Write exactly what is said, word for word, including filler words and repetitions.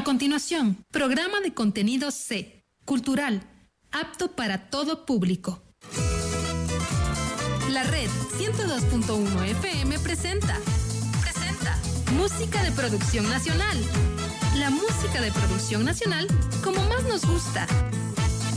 A continuación, programa de contenido C, cultural, apto para todo público. La red ciento dos punto uno F M presenta, presenta música de producción nacional. La música de producción nacional como más nos gusta.